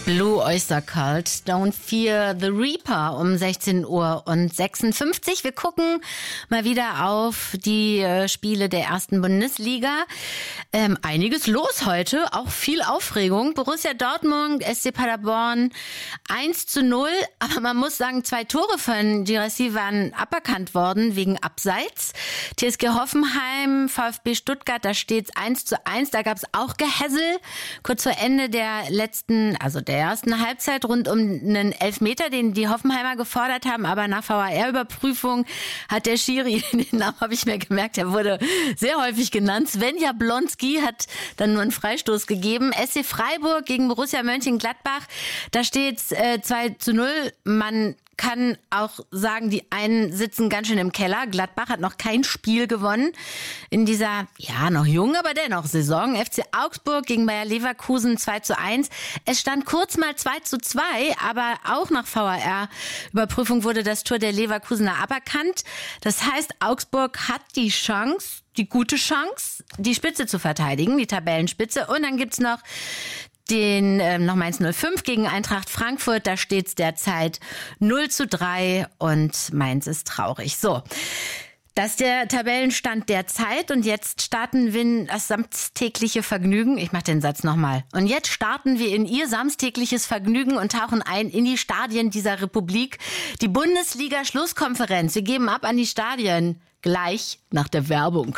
Blue Oyster Cult, Don't Fear the Reaper um 16:56 Uhr. Wir gucken mal wieder auf die Spiele der ersten Bundesliga. Einiges los heute, auch viel Aufregung. Borussia Dortmund, SC Paderborn 1:0. Aber man muss sagen, 2 Tore von Girassi waren aberkannt worden wegen Abseits. TSG Hoffenheim, VfB Stuttgart, da steht's 1:1. Da gab's auch Gehässel. Kurz vor Ende der ersten Halbzeit rund um einen Elfmeter, den die Hoffenheimer gefordert haben, aber nach VAR-Überprüfung hat der Schiri, den Namen habe ich mir gemerkt, der wurde sehr häufig genannt, Sven Jablonski hat dann nur einen Freistoß gegeben. SC Freiburg gegen Borussia Mönchengladbach, da steht's 2:0. Man kann auch sagen, die einen sitzen ganz schön im Keller. Gladbach hat noch kein Spiel gewonnen in dieser, noch jungen, aber dennoch Saison. FC Augsburg gegen Bayer Leverkusen 2:1. Es stand kurz mal 2:2, aber auch nach VAR-Überprüfung wurde das Tor der Leverkusener aberkannt. Das heißt, Augsburg hat die gute Chance, die Spitze zu verteidigen, die Tabellenspitze. Und dann gibt's noch noch Mainz 05 gegen Eintracht Frankfurt, da steht's derzeit 0:3 und Mainz ist traurig. So, das ist der Tabellenstand derzeit und jetzt starten wir in das samstägliche Vergnügen. Ich mache den Satz nochmal. Und jetzt starten wir in Ihr samstägliches Vergnügen und tauchen ein in die Stadien dieser Republik. Die Bundesliga-Schlusskonferenz. Wir geben ab an die Stadien gleich nach der Werbung.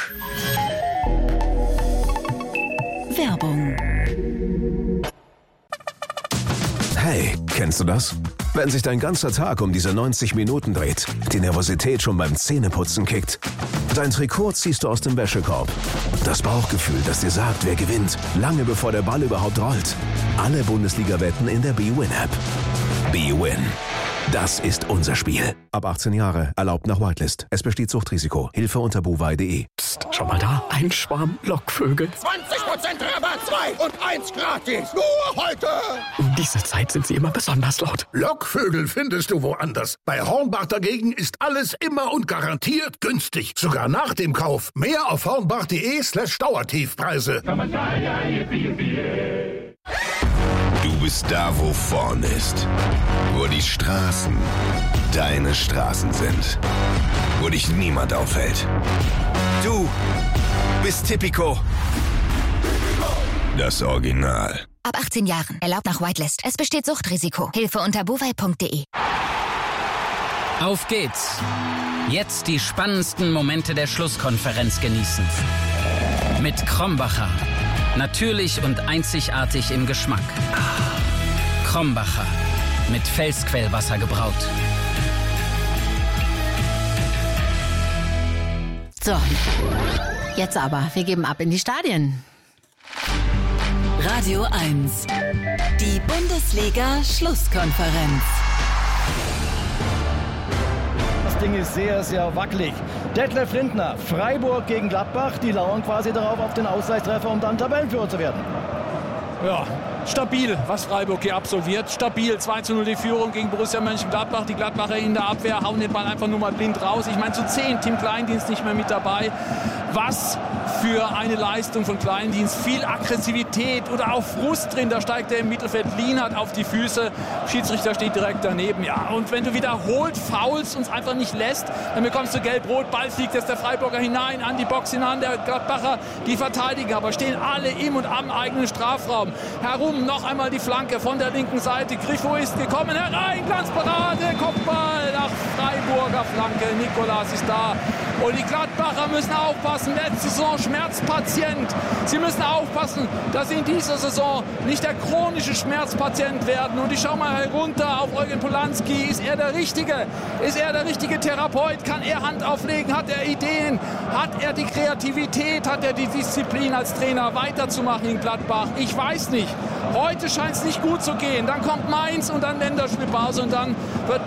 Werbung. Hey, kennst du das? Wenn sich dein ganzer Tag um diese 90 Minuten dreht, die Nervosität schon beim Zähneputzen kickt. Dein Trikot ziehst du aus dem Wäschekorb. Das Bauchgefühl, das dir sagt, wer gewinnt, lange bevor der Ball überhaupt rollt. Alle Bundesliga-Wetten in der bwin-App. bwin. Das ist unser Spiel. Ab 18 Jahre, erlaubt nach Whitelist. Es besteht Suchtrisiko. Hilfe unter buwei.de. Psst, schau mal da. Ein Schwarm Lockvögel. 20% Rabatt, 2 und 1 gratis. Nur heute. Um diese Zeit sind sie immer besonders laut. Lockvögel findest du woanders. Bei Hornbach dagegen ist alles immer und garantiert günstig. Sogar nach dem Kauf. Mehr auf hornbach.de/Dauertiefpreise. Du bist da, wo vorne ist. Wo die Straßen deine Straßen sind. Wo dich niemand aufhält. Du bist Tipico. Das Original. Ab 18 Jahren. Erlaubt nach Whitelist. Es besteht Suchtrisiko. Hilfe unter buwei.de. Auf geht's. Jetzt die spannendsten Momente der Schlusskonferenz genießen. Mit Krombacher. Natürlich und einzigartig im Geschmack. Krombacher. Mit Felsquellwasser gebraut. So, jetzt aber, wir geben ab in die Stadien. Radio 1. Die Bundesliga-Schlusskonferenz. Das Ding ist sehr, sehr wackelig. Detlef Lindner, Freiburg gegen Gladbach, die lauern quasi darauf auf den Ausgleichstreffer, um dann Tabellenführer zu werden. Ja, stabil, was Freiburg hier absolviert. Stabil, 2:0 die Führung gegen Borussia Mönchengladbach. Die Gladbacher in der Abwehr hauen den Ball einfach nur mal blind raus. Ich meine, zu 10, Tim Kleindienst nicht mehr mit dabei. Was für eine Leistung von Kleindienst. Viel Aggressivität oder auch Frust drin. Da steigt er im Mittelfeld Lienhardt auf die Füße. Schiedsrichter steht direkt daneben. Ja, und wenn du wiederholt faulst und es einfach nicht lässt, dann bekommst du gelb-rot. Ball fliegt jetzt der Freiburger hinein, an die Box hinein. Der Gladbacher, die verteidigen, aber stehen alle im und am eigenen Strafraum. Herum noch einmal die Flanke von der linken Seite. Griffo ist gekommen, herein, Glanzparade, Kopfball nach Freiburger Flanke. Nikolas ist da. Und die Gladbacher müssen aufpassen. Letzte Saison Schmerzpatient. Sie müssen aufpassen, dass sie in dieser Saison nicht der chronische Schmerzpatient werden. Und ich schaue mal herunter auf Eugen Polanski. Ist er der Richtige? Ist er der richtige Therapeut? Kann er Hand auflegen? Hat er Ideen? Hat er die Kreativität? Hat er die Disziplin als Trainer weiterzumachen in Gladbach? Ich weiß nicht. Heute scheint es nicht gut zu gehen. Dann kommt Mainz und dann Länderspielpause und dann wird